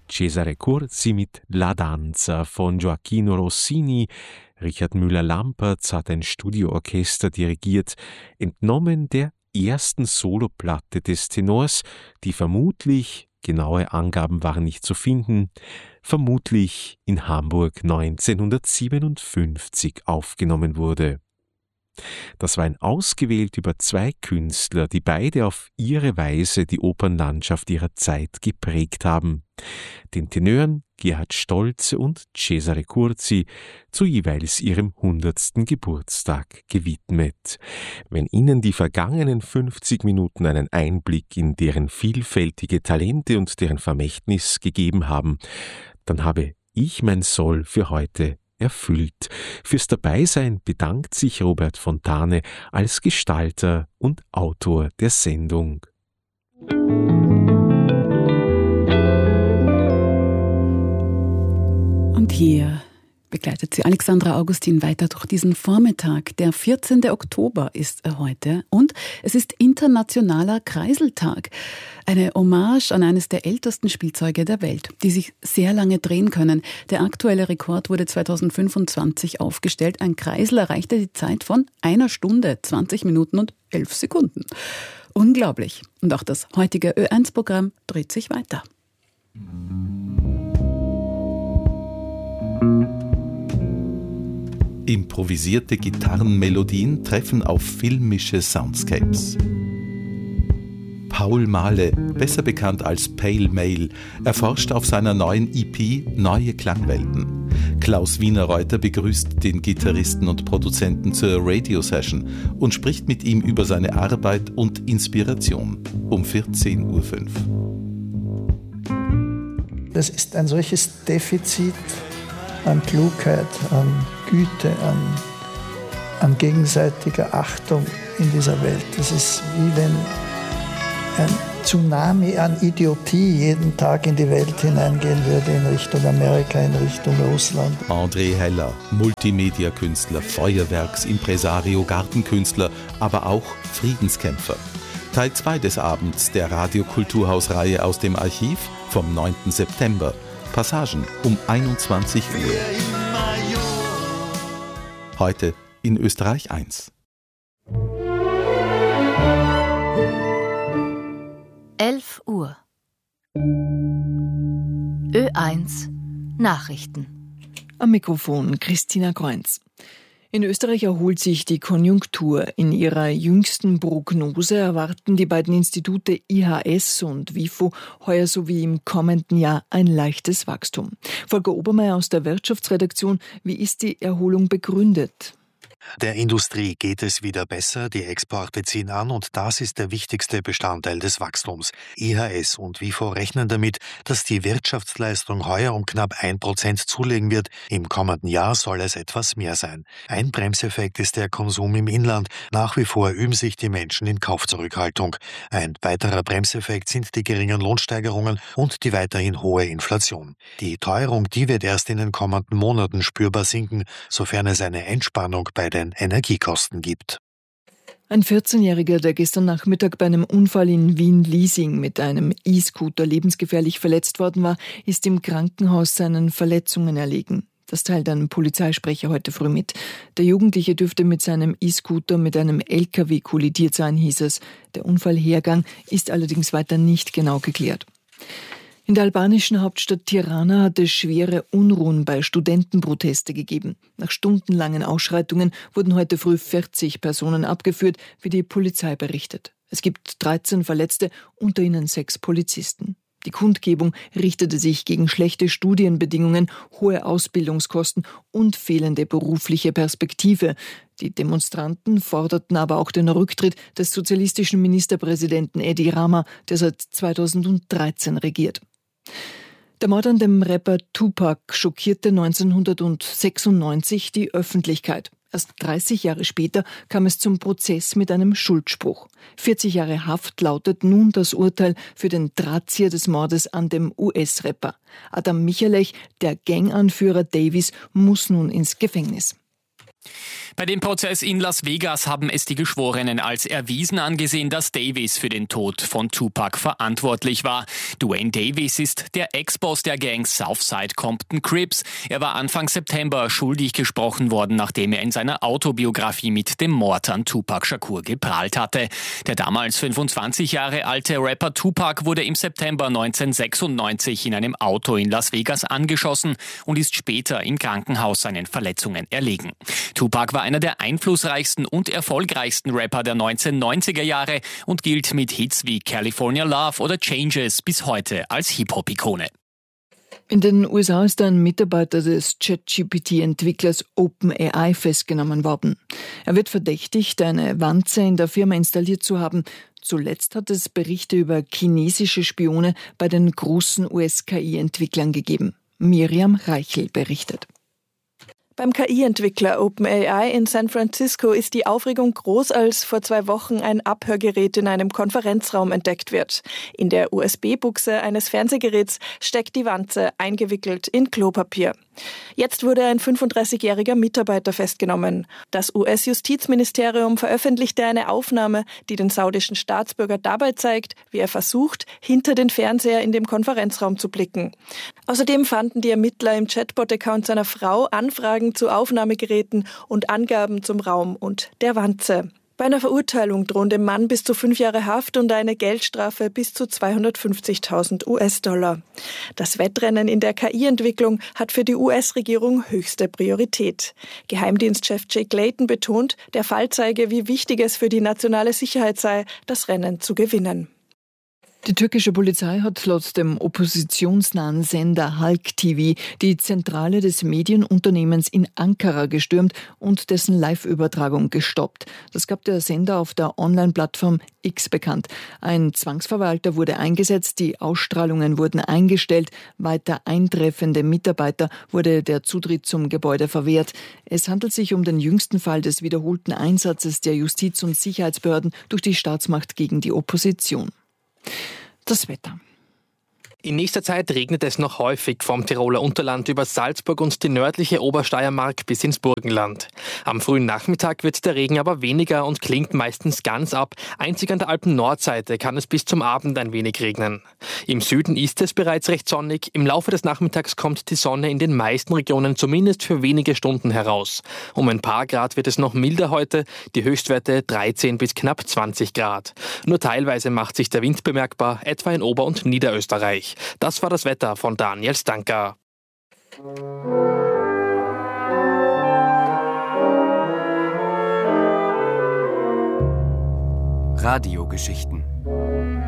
Cesare Curzi mit La Danza von Gioacchino Rossini. Richard Müller-Lampertz hat ein Studioorchester dirigiert, entnommen der ersten Soloplatte des Tenors, die vermutlich, genaue Angaben waren nicht zu finden, vermutlich in Hamburg 1957 aufgenommen wurde. Das war ein ausgewählt über 2 Künstler, die beide auf ihre Weise die Opernlandschaft ihrer Zeit geprägt haben. Den Tenören Gerhard Stolze und Cesare Curzi zu jeweils ihrem 100. Geburtstag gewidmet. Wenn Ihnen die vergangenen 50 Minuten einen Einblick in deren vielfältige Talente und deren Vermächtnis gegeben haben, dann habe ich mein Soll für heute erfüllt. Fürs Dabeisein bedankt sich Robert Fontane als Gestalter und Autor der Sendung. Und hier begleitet sie Alexandra Augustin weiter durch diesen Vormittag. Der 14. Oktober ist er heute und es ist Internationaler Kreiseltag. Eine Hommage an eines der ältesten Spielzeuge der Welt, die sich sehr lange drehen können. Der aktuelle Rekord wurde 2025 aufgestellt. Ein Kreisel erreichte die Zeit von 1 Stunde, 20 Minuten und 11 Sekunden. Unglaublich. Und auch das heutige Ö1-Programm dreht sich weiter. Improvisierte Gitarrenmelodien treffen auf filmische Soundscapes. Paul Mahle, besser bekannt als Pale Mail, erforscht auf seiner neuen EP neue Klangwelten. Klaus Wienerreuter begrüßt den Gitarristen und Produzenten zur Radio-Session und spricht mit ihm über seine Arbeit und Inspiration um 14.05 Uhr. Das ist ein solches Defizit an Klugheit, an Güte, an gegenseitiger Achtung in dieser Welt. Das ist wie wenn ein Tsunami an Idiotie jeden Tag in die Welt hineingehen würde, in Richtung Amerika, in Richtung Russland. André Heller, Multimedia-Künstler, Feuerwerks-Impresario, Gartenkünstler, aber auch Friedenskämpfer. Teil 2 des Abends der Radio-Kulturhaus-Reihe aus dem Archiv vom 9. September. Passagen um 21 Uhr. Heute in Österreich 1. 11 Uhr. Ö1 Nachrichten. Am Mikrofon Christina Kreunz. In Österreich erholt sich die Konjunktur. In ihrer jüngsten Prognose erwarten die beiden Institute IHS und WIFO heuer sowie im kommenden Jahr ein leichtes Wachstum. Volker Obermeier aus der Wirtschaftsredaktion, wie ist die Erholung begründet? Der Industrie geht es wieder besser, die Exporte ziehen an und das ist der wichtigste Bestandteil des Wachstums. IHS und WIFO rechnen damit, dass die Wirtschaftsleistung heuer um knapp 1% zulegen wird. Im kommenden Jahr soll es etwas mehr sein. Ein Bremseffekt ist der Konsum im Inland. Nach wie vor üben sich die Menschen in Kaufzurückhaltung. Ein weiterer Bremseffekt sind die geringen Lohnsteigerungen und die weiterhin hohe Inflation. Die Teuerung, die wird erst in den kommenden Monaten spürbar sinken, sofern es eine Entspannung bei den Energiekosten gibt. Ein 14-Jähriger, der gestern Nachmittag bei einem Unfall in Wien-Liesing mit einem E-Scooter lebensgefährlich verletzt worden war, ist im Krankenhaus seinen Verletzungen erlegen. Das teilt ein Polizeisprecher heute früh mit. Der Jugendliche dürfte mit seinem E-Scooter mit einem LKW kollidiert sein, hieß es. Der Unfallhergang ist allerdings weiter nicht genau geklärt. In der albanischen Hauptstadt Tirana hat es schwere Unruhen bei Studentenproteste gegeben. Nach stundenlangen Ausschreitungen wurden heute früh 40 Personen abgeführt, wie die Polizei berichtet. Es gibt 13 Verletzte, unter ihnen 6 Polizisten. Die Kundgebung richtete sich gegen schlechte Studienbedingungen, hohe Ausbildungskosten und fehlende berufliche Perspektive. Die Demonstranten forderten aber auch den Rücktritt des sozialistischen Ministerpräsidenten Edi Rama, der seit 2013 regiert. Der Mord an dem Rapper Tupac schockierte 1996 die Öffentlichkeit. Erst 30 Jahre später kam es zum Prozess mit einem Schuldspruch. 40 Jahre Haft lautet nun das Urteil für den Drahtzieher des Mordes an dem US-Rapper. Adam Michalech, der Ganganführer Davies, muss nun ins Gefängnis. Bei dem Prozess in Las Vegas haben es die Geschworenen als erwiesen angesehen, dass Davis für den Tod von Tupac verantwortlich war. Duane Davis ist der Ex-Boss der Gang Southside Compton Crips. Er war Anfang September schuldig gesprochen worden, nachdem er in seiner Autobiografie mit dem Mord an Tupac Shakur geprahlt hatte. Der damals 25 Jahre alte Rapper Tupac wurde im September 1996 in einem Auto in Las Vegas angeschossen und ist später im Krankenhaus seinen Verletzungen erlegen. Tupac war einer der einflussreichsten und erfolgreichsten Rapper der 1990er Jahre und gilt mit Hits wie California Love oder Changes bis heute als Hip-Hop-Ikone. In den USA ist ein Mitarbeiter des ChatGPT-Entwicklers OpenAI festgenommen worden. Er wird verdächtigt, eine Wanze in der Firma installiert zu haben. Zuletzt hat es Berichte über chinesische Spione bei den großen US-KI-Entwicklern gegeben. Miriam Reichel berichtet. Beim KI-Entwickler OpenAI in San Francisco ist die Aufregung groß, als vor 2 Wochen ein Abhörgerät in einem Konferenzraum entdeckt wird. In der USB-Buchse eines Fernsehgeräts steckt die Wanze eingewickelt in Klopapier. Jetzt wurde ein 35-jähriger Mitarbeiter festgenommen. Das US-Justizministerium veröffentlichte eine Aufnahme, die den saudischen Staatsbürger dabei zeigt, wie er versucht, hinter den Fernseher in dem Konferenzraum zu blicken. Außerdem fanden die Ermittler im Chatbot-Account seiner Frau Anfragen zu Aufnahmegeräten und Angaben zum Raum und der Wanze. Bei einer Verurteilung drohen dem Mann bis zu 5 Jahre Haft und eine Geldstrafe bis zu 250.000 US-Dollar. Das Wettrennen in der KI-Entwicklung hat für die US-Regierung höchste Priorität. Geheimdienstchef Jake Layton betont, der Fall zeige, wie wichtig es für die nationale Sicherheit sei, das Rennen zu gewinnen. Die türkische Polizei hat laut dem oppositionsnahen Sender Halk TV die Zentrale des Medienunternehmens in Ankara gestürmt und dessen Live-Übertragung gestoppt. Das gab der Sender auf der Online-Plattform X bekannt. Ein Zwangsverwalter wurde eingesetzt, die Ausstrahlungen wurden eingestellt, weiter eintreffende Mitarbeiter wurde der Zutritt zum Gebäude verwehrt. Es handelt sich um den jüngsten Fall des wiederholten Einsatzes der Justiz- und Sicherheitsbehörden durch die Staatsmacht gegen die Opposition. Das Wetter. In nächster Zeit regnet es noch häufig vom Tiroler Unterland über Salzburg und die nördliche Obersteiermark bis ins Burgenland. Am frühen Nachmittag wird der Regen aber weniger und klingt meistens ganz ab. Einzig an der Alpen-Nordseite kann es bis zum Abend ein wenig regnen. Im Süden ist es bereits recht sonnig. Im Laufe des Nachmittags kommt die Sonne in den meisten Regionen zumindest für wenige Stunden heraus. Um ein paar Grad wird es noch milder heute, die Höchstwerte 13 bis knapp 20 Grad. Nur teilweise macht sich der Wind bemerkbar, etwa in Ober- und Niederösterreich. Das war das Wetter von Daniel Stanka. Radiogeschichten